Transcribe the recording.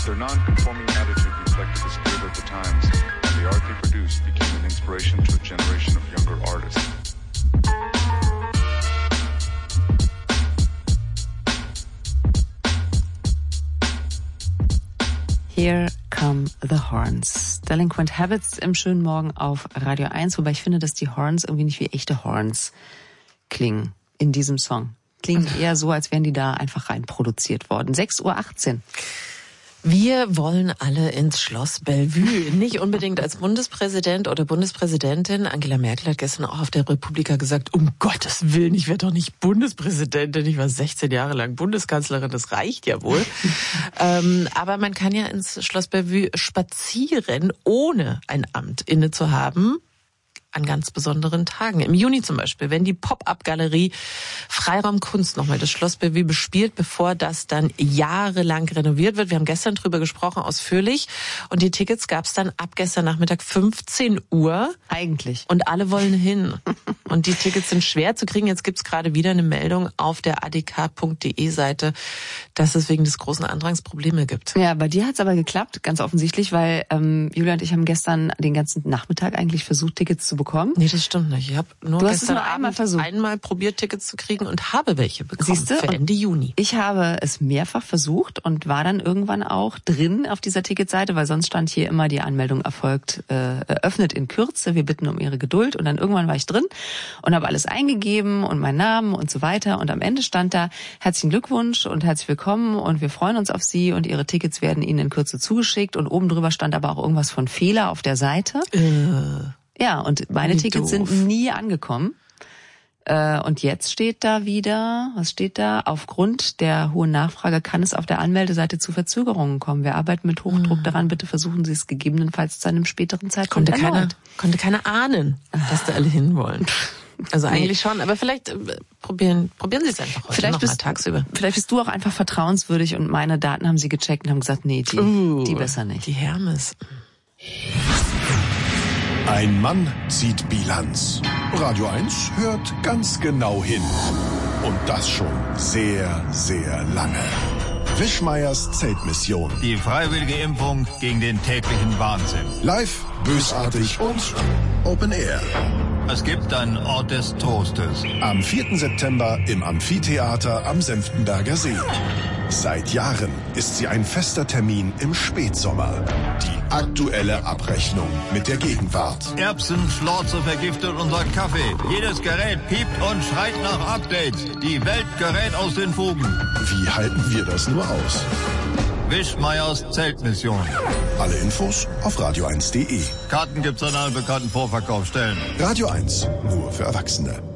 Their non-conforming attitude reflected the spirit of the times, and the art they produced became an inspiration to a generation of younger artists. Here come the Horns. Delinquent Habits im schönen Morgen auf Radio 1, wobei ich finde, dass die Horns irgendwie nicht wie echte Horns klingen in diesem Song. Klingen eher so, als wären die da einfach rein produziert worden. 6:18 Uhr. Wir wollen alle ins Schloss Bellevue. Nicht unbedingt als Bundespräsident oder Bundespräsidentin. Angela Merkel hat gestern auch auf der Republika gesagt, um Gottes Willen, ich werde doch nicht Bundespräsidentin. Ich war 16 Jahre lang Bundeskanzlerin, das reicht ja wohl. Aber man kann ja ins Schloss Bellevue spazieren, ohne ein Amt inne zu haben. An ganz besonderen Tagen. Im Juni zum Beispiel, wenn die Pop-Up-Galerie Freiraum Kunst nochmal das Schloss Bellevue bespielt, bevor das dann jahrelang renoviert wird. Wir haben gestern drüber gesprochen, ausführlich. Und die Tickets gab es dann ab gestern Nachmittag 15 Uhr. Eigentlich. Und alle wollen hin. Und die Tickets sind schwer zu kriegen. Jetzt gibt's gerade wieder eine Meldung auf der adk.de Seite, dass es wegen des großen Andrangs Probleme gibt. Ja, bei dir hat's aber geklappt, ganz offensichtlich, weil Julia und ich haben gestern den ganzen Nachmittag eigentlich versucht, Tickets zu bekommen. Nee, das stimmt nicht. Ich habe nur gestern Abend einmal probiert, Tickets zu kriegen und habe welche bekommen. Siehste? Für Ende Juni. Ich habe es mehrfach versucht und war dann irgendwann auch drin auf dieser Ticketseite, weil sonst stand hier immer, die Anmeldung eröffnet in Kürze, wir bitten um Ihre Geduld. Und dann irgendwann war ich drin und habe alles eingegeben und meinen Namen und so weiter. Und am Ende stand da, herzlichen Glückwunsch und herzlich willkommen und wir freuen uns auf Sie und Ihre Tickets werden Ihnen in Kürze zugeschickt. Und oben drüber stand aber auch irgendwas von Fehler auf der Seite. Ja, und meine Tickets sind nie angekommen. Und jetzt steht da wieder, was steht da? Aufgrund der hohen Nachfrage kann es auf der Anmeldeseite zu Verzögerungen kommen. Wir arbeiten mit Hochdruck daran. Bitte versuchen Sie es gegebenenfalls zu einem späteren Zeitpunkt erneut. Konnte keiner ahnen, dass da alle hinwollen. Also eigentlich schon, aber vielleicht probieren Sie es einfach heute noch mal tagsüber. Vielleicht bist du auch einfach vertrauenswürdig und meine Daten haben sie gecheckt und haben gesagt, nee, die besser nicht. Die Hermes. Ein Mann zieht Bilanz. Radio 1 hört ganz genau hin. Und das schon sehr, sehr lange. Wischmeiers Zeltmission. Die freiwillige Impfung gegen den täglichen Wahnsinn. Live, bösartig und Open Air. Es gibt einen Ort des Trostes. Am 4. September im Amphitheater am Senftenberger See. Seit Jahren ist sie ein fester Termin im Spätsommer. Die aktuelle Abrechnung mit der Gegenwart. Erbsenschlorze vergiftet unser Kaffee. Jedes Gerät piept und schreit nach Updates. Die Welt gerät aus den Fugen. Wie halten wir das nur aus? Wischmeiers Zeltmission. Alle Infos auf radio1.de. Karten gibt's an allen bekannten Vorverkaufsstellen. Radio 1, nur für Erwachsene.